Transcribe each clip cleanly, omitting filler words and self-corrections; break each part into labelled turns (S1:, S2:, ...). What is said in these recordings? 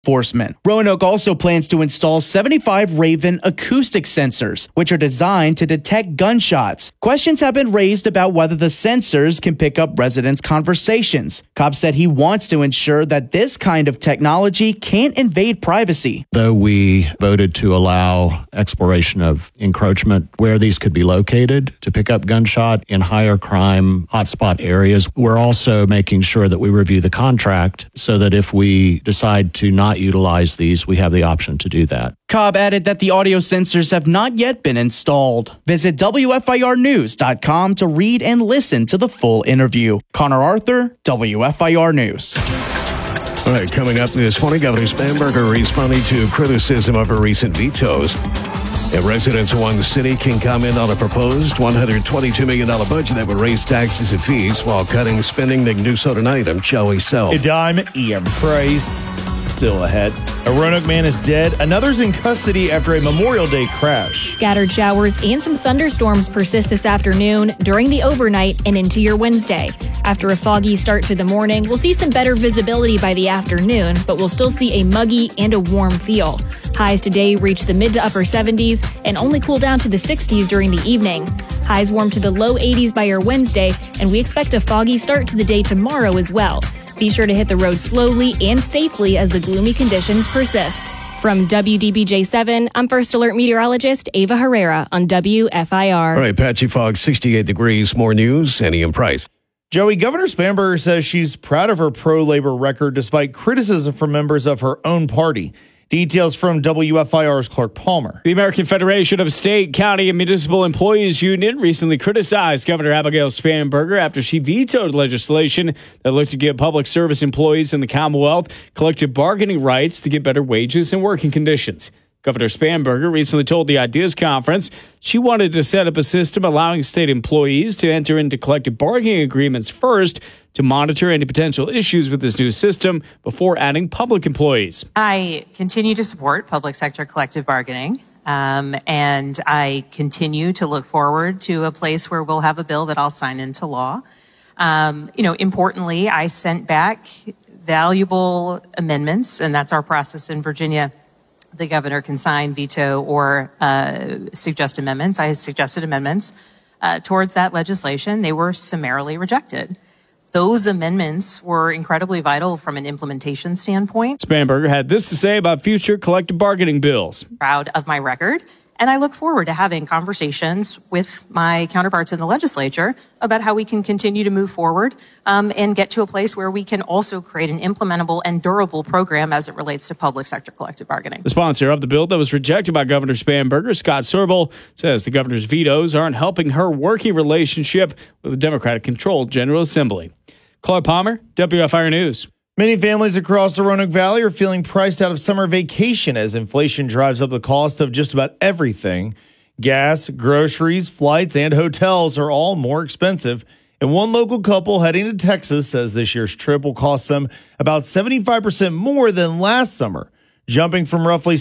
S1: enforcement. Roanoke also plans to install 75 Raven acoustic sensors, which are designed to detect gunshots. Questions have been raised about whether the sensors can pick up residents' conversations. Cobb said he wants to ensure that this kind of technology can't invade privacy.
S2: Though we voted to allow exploration of encroachment where these could be located to pick up gunshot in higher crime hotspot areas, we're also making sure that we review the contract so that if we decide to not utilize these, we have the option to do that.
S1: Cobb added that the audio sensors have not yet been installed. Visit WFIRnews.com to read and listen to the full interview. Connor Arthur, WFIR News.
S3: All right, coming up this morning, Governor Spanberger responding to criticism of her recent vetoes. And residents of one city can comment on a proposed $122 million budget that would raise taxes and fees while cutting spending. Nick Newso tonight. I'm Joey Sell.
S4: A dime, Ian Price, still ahead. A Roanoke man is dead. Another's in custody after a Memorial Day crash.
S5: Scattered showers and some thunderstorms persist this afternoon, during the overnight, and into your Wednesday. After a foggy start to the morning, we'll see some better visibility by the afternoon, but we'll still see a muggy and a warm feel. Highs today reach the mid to upper 70s and only cool down to the 60s during the evening. Highs warm to the low 80s by your Wednesday, and we expect a foggy start to the day tomorrow as well. Be sure to hit the road slowly and safely as the gloomy conditions persist. From WDBJ7, I'm First Alert Meteorologist Ava Herrera on WFIR.
S3: All right, patchy fog, 68 degrees. More news, and Ian Price.
S4: Joey, Governor Spanberger says she's proud of her pro-labor record despite criticism from members of her own party. Details from WFIR's Clark Palmer.
S6: The American Federation of State, County, and Municipal Employees Union recently criticized Governor Abigail Spanberger after she vetoed legislation that looked to give public service employees in the Commonwealth collective bargaining rights to get better wages and working conditions. Governor Spanberger recently told the Ideas Conference she wanted to set up a system allowing state employees to enter into collective bargaining agreements first to monitor any potential issues with this new system before adding public employees.
S7: I continue to support public sector collective bargaining, and I continue to look forward to a place where we'll have a bill that I'll sign into law. Importantly, I sent back valuable amendments, and that's our process in Virginia. The governor can sign, veto, or suggest amendments. I suggested amendments towards that legislation. They were summarily rejected. Those amendments were incredibly vital from an implementation standpoint.
S6: Spanberger had this to say about future collective bargaining bills.
S7: Proud of my record, and I look forward to having conversations with my counterparts in the legislature about how we can continue to move forward and get to a place where we can also create an implementable and durable program as it relates to public sector collective bargaining.
S6: The sponsor of the bill that was rejected by Governor Spanberger, Scott Serval, says the governor's vetoes aren't helping her working relationship with the Democratic-controlled General Assembly. Clark Palmer, WFIR News.
S4: Many families across the Roanoke Valley are feeling priced out of summer vacation as inflation drives up the cost of just about everything. Gas, groceries, flights, and hotels are all more expensive. And one local couple heading to Texas says this year's trip will cost them about 75% more than last summer, jumping from roughly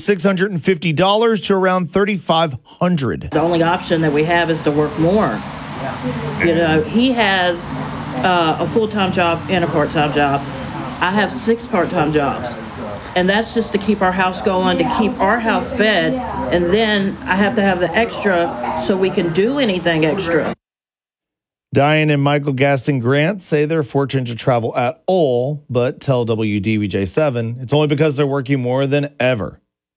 S4: $650 to around $3,500.
S8: The only option that we have is to work more. You know, he has a full-time job and a part-time job. I have 6 part-time jobs, and that's just to keep our house going, to keep our house fed, and then I have to have the extra so we can do anything extra.
S4: Diane and Michael Gaston Grant say they're fortunate to travel at all, but tell WDBJ7 it's only because they're working more than ever.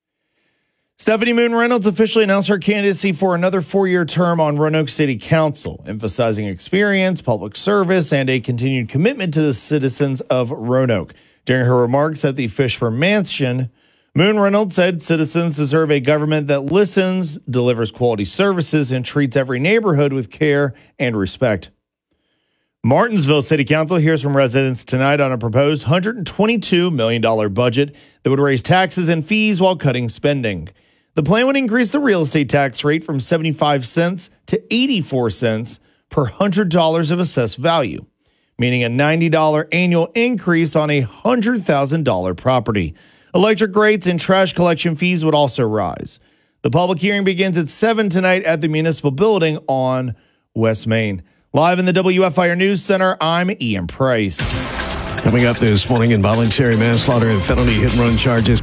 S4: Stephanie Moon Reynolds officially announced her candidacy for another 4-year term on Roanoke City Council, emphasizing experience, public service, and a continued commitment to the citizens of Roanoke. During her remarks at the Fishburne Mansion, Moon Reynolds said citizens deserve a government that listens, delivers quality services, and treats every neighborhood with care and respect. Martinsville City Council hears from residents tonight on a proposed $122 million budget that would raise taxes and fees while cutting spending. The plan would increase the real estate tax rate from 75 cents to 84 cents per $100 of assessed value, meaning a $90 annual increase on a $100,000 property. Electric rates and trash collection fees would also rise. The public hearing begins at 7 tonight at the Municipal Building on West Main. Live in the WFIR News Center, I'm Ian Price.
S3: Coming up this morning, involuntary manslaughter and felony hit and run charges